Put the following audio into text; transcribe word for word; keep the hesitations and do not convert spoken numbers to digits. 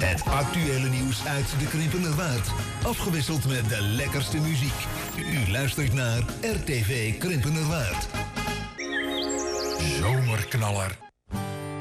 Het actuele nieuws uit de Krimpenerwaard. Afgewisseld met de lekkerste muziek. U luistert naar R T V Krimpenerwaard. Zomerknaller.